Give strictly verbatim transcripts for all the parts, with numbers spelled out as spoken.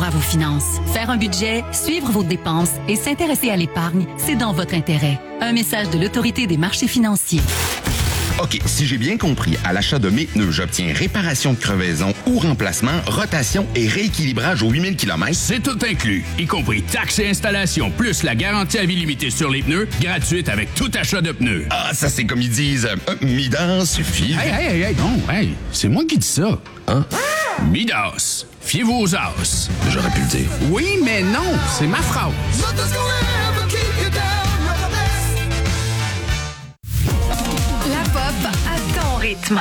à vos finances. Faire un budget, suivre vos dépenses et s'intéresser à l'épargne, c'est dans votre intérêt. Un message de l'Autorité des marchés financiers. OK, si j'ai bien compris, à l'achat de mes pneus, j'obtiens réparation de crevaison ou remplacement, rotation et rééquilibrage aux huit mille kilomètres. C'est tout inclus, y compris taxes et installations, plus la garantie à vie limitée sur les pneus, gratuite avec tout achat de pneus. Ah, ça c'est comme ils disent, euh, Midas suffit. Hey, hey, hey, hey, non, hey, c'est moi qui dis ça. Hein? Midas, fiez-vous aux as. J'aurais pu le dire. Oui, mais non, c'est ma phrase. La pop à ton rythme.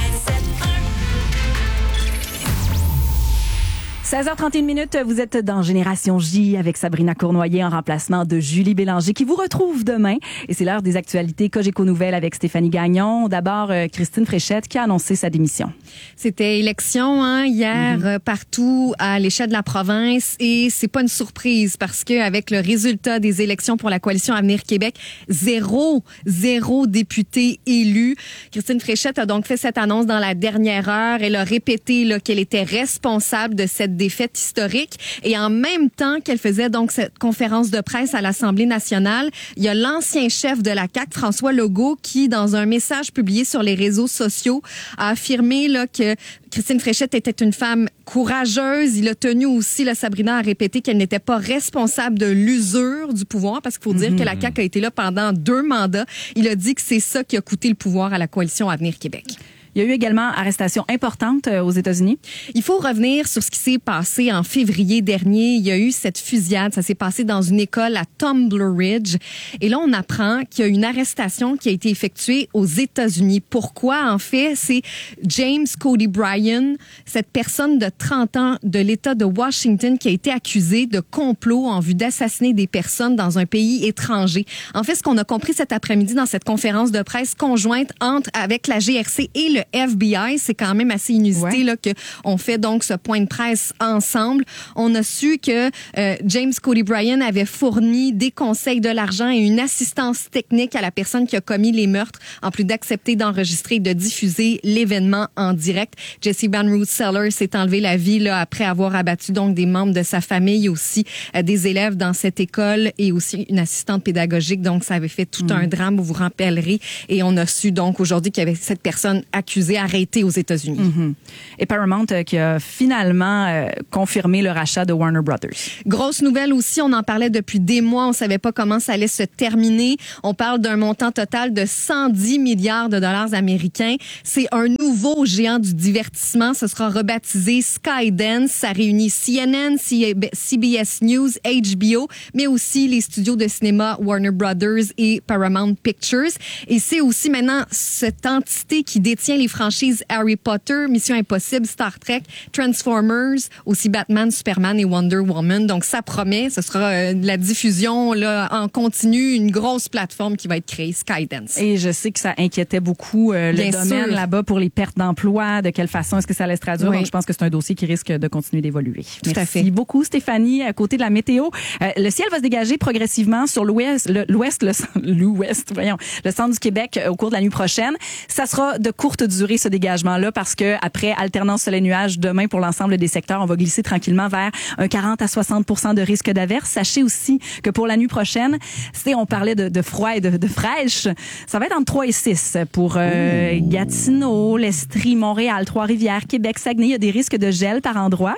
seize heures trente et une minutes, vous êtes dans Génération J avec Sabrina Cournoyer en remplacement de Julie Bélanger qui vous retrouve demain. Et c'est l'heure des actualités Cogeco Nouvelles avec Stéphanie Gagnon. D'abord, euh, Christine Fréchette qui a annoncé sa démission. C'était élection hein, hier mm-hmm. euh, partout à l'échelle de la province et c'est pas une surprise parce que avec le résultat des élections pour la coalition Avenir Québec, zéro, zéro député élu. Christine Fréchette a donc fait cette annonce dans la dernière heure. Elle a répété là, qu'elle était responsable de cette défaite historique et en même temps qu'elle faisait donc cette conférence de presse à l'Assemblée nationale, il y a l'ancien chef de la C A Q, François Legault, qui dans un message publié sur les réseaux sociaux a affirmé là que Christine Fréchette était une femme courageuse. Il a tenu aussi, là, Sabrina a répété qu'elle n'était pas responsable de l'usure du pouvoir parce qu'il faut dire mm-hmm. que la C A Q a été là pendant deux mandats. Il a dit que c'est ça qui a coûté le pouvoir à la coalition Avenir Québec. Il y a eu également arrestation importante aux États-Unis. Il faut revenir sur ce qui s'est passé en février dernier. Il y a eu cette fusillade. Ça s'est passé dans une école à Tumbler Ridge. Et là, on apprend qu'il y a une arrestation qui a été effectuée aux États-Unis. Pourquoi? En fait, c'est James Cody Bryan, cette personne de trente ans de l'État de Washington qui a été accusé de complot en vue d'assassiner des personnes dans un pays étranger. En fait, ce qu'on a compris cet après-midi dans cette conférence de presse conjointe entre avec la G R C et le F B I, c'est quand même assez inusité ouais. là que on fait donc ce point de presse ensemble. On a su que euh, James Cody Bryan avait fourni des conseils, de l'argent et une assistance technique à la personne qui a commis les meurtres, en plus d'accepter d'enregistrer et de diffuser l'événement en direct. Jesse Van Root-Sellers s'est enlevé la vie là après avoir abattu donc des membres de sa famille, aussi euh, des élèves dans cette école et aussi une assistante pédagogique. Donc ça avait fait tout mmh. un drame, vous vous rappellerez. Et on a su donc aujourd'hui qu'il y avait cette personne accusée arrêté aux États-Unis. Mm-hmm. Et Paramount euh, qui a finalement euh, confirmé le rachat de Warner Brothers. Grosse nouvelle aussi, on en parlait depuis des mois, on savait pas comment ça allait se terminer. On parle d'un montant total de cent dix milliards de dollars américains. C'est un nouveau géant du divertissement, ce sera rebaptisé Skydance. Ça réunit C N N, C B S News, H B O, mais aussi les studios de cinéma Warner Brothers et Paramount Pictures. Et c'est aussi maintenant cette entité qui détient les franchises Harry Potter, Mission Impossible, Star Trek, Transformers, aussi Batman, Superman et Wonder Woman. Donc, ça promet. Ce sera euh, de la diffusion là, en continu, une grosse plateforme qui va être créée, Skydance. Et je sais que ça inquiétait beaucoup euh, le Bien domaine sûr. là-bas pour les pertes d'emploi. De quelle façon est-ce que ça allait se traduire? Oui. Donc, je pense que c'est un dossier qui risque de continuer d'évoluer. Tout Merci à fait. beaucoup, Stéphanie. À côté de la météo, euh, le ciel va se dégager progressivement sur l'ouest, le, l'ouest, le, l'ouest, voyons, le centre du Québec euh, au cours de la nuit prochaine. Ça sera de courte durée, ce dégagement-là, parce que après alternance soleil-nuage demain pour l'ensemble des secteurs, on va glisser tranquillement vers un quarante à soixante pour cent de risque d'averse. Sachez aussi que pour la nuit prochaine, c'est on parlait de, de froid et de, de fraîche, ça va être entre trois et six pour euh, Gatineau, l'Estrie, Montréal, Trois-Rivières, Québec, Saguenay. Il y a des risques de gel par endroit.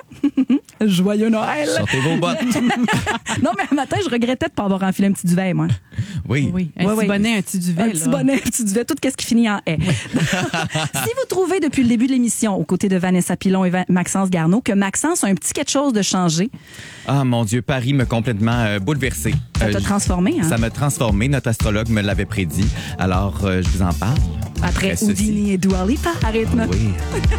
Joyeux Noël! Sortez vos bottes! Non, mais un matin, je regrettais de pas avoir enfilé un petit duvet, moi. Oui. Oui, un Ouais, petit ouais. bonnet, un petit duvet. Un là. petit bonnet, un petit duvet, tout ce qui finit en « est ». Si vous trouvez depuis le début de l'émission, aux côtés de Vanessa Pilon et Va- Maxence Garneau, que Maxence a un petit quelque chose de changé. Ah, mon Dieu, Paris m'a complètement euh, bouleversé. Ça Euh, t'a j- transformé, hein? Ça m'a transformé. Notre astrologue me l'avait prédit. Alors, euh, je vous en parle. Après ceci. Houdini et Dua Lipa, à rythme. Oui.